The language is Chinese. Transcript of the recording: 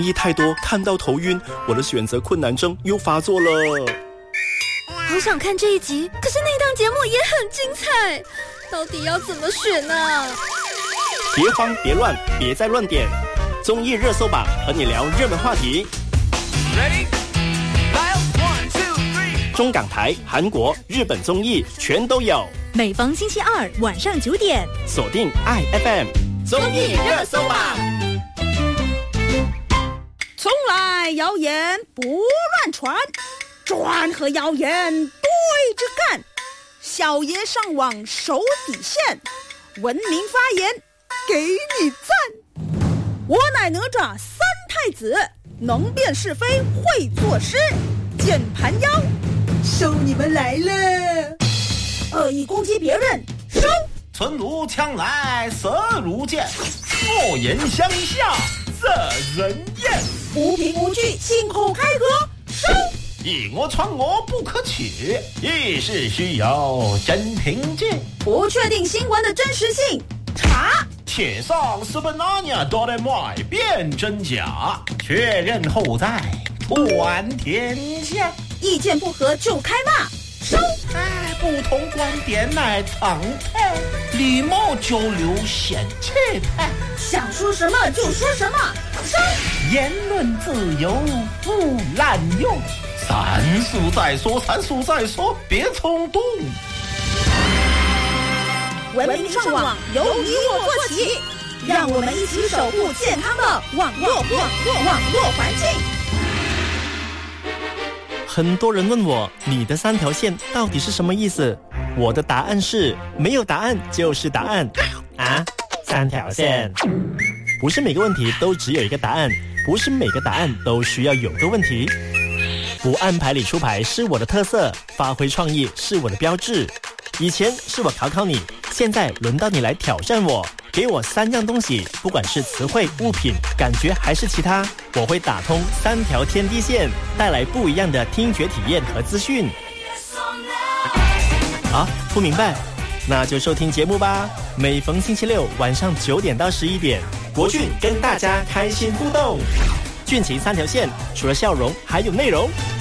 意太多，看到头晕，我的选择困难症又发作了。 好想看这一集，可是那档节目也很精彩，到底要怎么选呢？ 别慌别乱，别再乱点，综艺热搜榜和你聊热门话题。Ready? 中港台、韩国、日本综艺全都有。 每逢星期二晚上9点， 锁定爱 FM 综艺热搜榜。 从来谣言不乱传，专和谣言对着干。小爷上网守底线，文明发言给你赞。我乃哪吒三太子，能辨是非会作诗。键盘妖，收你们来了！恶意攻击别人，收！ 存如枪来色如剑，恶言相向惹人厌。 无凭无据信口开河，收！ 以讹传讹不可取，议事需有真凭据。 不确定新闻的真实性，查！ 且上是本那年多的买辨真假，确认后再传天下。 意见不合就开骂，收！ 不同观点乃常态，礼貌交流显气派。 想说什么就说什么，收！ 言论自由不滥用，三思再说，别冲动。 文明上网由你我做起，让我们一起守护健康的网络环境。 很多人问我，你的3条线到底是什么意思？我的答案是，没有答案就是答案。啊，3条线。不是每个问题都只有一个答案，不是每个答案都需要有个问题。不按牌理出牌是我的特色，发挥创意是我的标志。以前是我考考你，现在轮到你来挑战我。给我3样东西，不管是词汇、物品、感觉还是其他，我会打通3条天地线，带来不一样的听觉体验和资讯。啊，不明白？那就收听节目吧。每逢星期六晚上9点到11点，国俊跟大家开心互动。俊奇3条线，除了笑容还有内容。